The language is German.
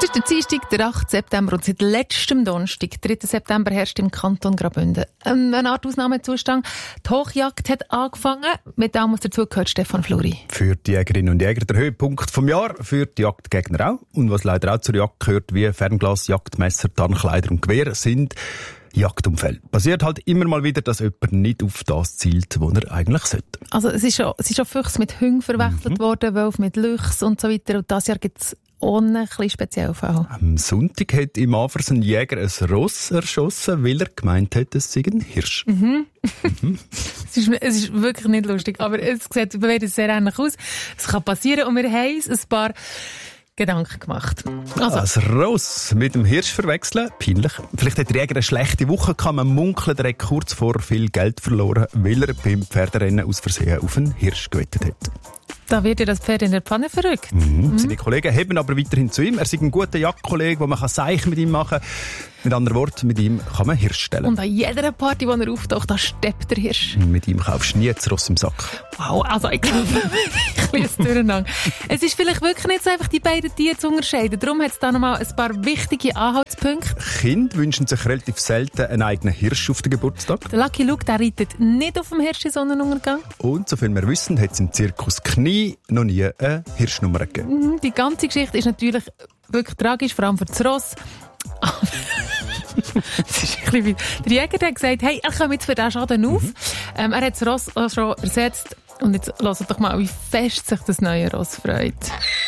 Es ist der Dienstag, der 8. September und seit letztem Donnerstag, 3. September, herrscht im Kanton Graubünden eine Art Ausnahmezustand. Die Hochjagd hat angefangen. Mit dem, was dazu gehört, Stefan Fluri. Für die Jägerinnen und Jäger der Höhepunkt vom Jahr, für die Jagdgegner auch. Und was leider auch zur Jagd gehört, wie Fernglas, Jagdmesser, Tarnkleider und Gewehr, sind Jagdunfälle. Passiert halt immer mal wieder, dass jemand nicht auf das zielt, wo er eigentlich sollte. Also es ist schon Füchse mit Hüngen verwechselt worden, Wölfe mit Luchs und so weiter. Und dieses Jahr gibt es ohne ein bisschen speziell Fall. Am Sonntag hat im Afers ein Jäger ein Ross erschossen, weil er gemeint hat, es sei ein Hirsch. Es ist wirklich nicht lustig, aber es sieht sehr ähnlich aus. Es kann passieren und wir haben uns ein paar Gedanken gemacht. Also. Ein Ross mit dem Hirsch verwechseln, peinlich. Vielleicht hat der Jäger eine schlechte Woche gehabt, man munkelt, er hat kurz vor viel Geld verloren, weil er beim Pferderennen aus Versehen auf einen Hirsch gewettet hat. Da wird ja das Pferd in der Pfanne verrückt. Seine Kollegen heben aber weiterhin zu ihm. Er ist ein guter Jagdkollege, wo man Seich mit ihm machen kann. Mit anderen Worten, mit ihm kann man Hirsch stellen. Und an jeder Party, wo er auftaucht, da steppt der Hirsch. Mit ihm kaufst du nie das Ross im Sack. Wow, also ich glaube, ich lese durcheinander. Es ist vielleicht wirklich nicht so einfach, die beiden Tiere zu unterscheiden. Darum hat es da nochmal ein paar wichtige Anhaltspunkte. Kinder wünschen sich relativ selten einen eigenen Hirsch auf den Geburtstag. Der Lucky Luke, der reitet nicht auf dem Hirsch in Sonnenuntergang. Und soviel wir wissen, hat es im Zirkus Knie noch nie eine Hirschnummer gegeben. Die ganze Geschichte ist natürlich wirklich tragisch, vor allem für das Ross. Das ist ein bisschen wie der Jäger hat gesagt, hey, er kommt jetzt für diesen Schaden auf. Er hat das Ross auch schon ersetzt. Und jetzt hört doch mal, wie fest sich das neue Ross freut.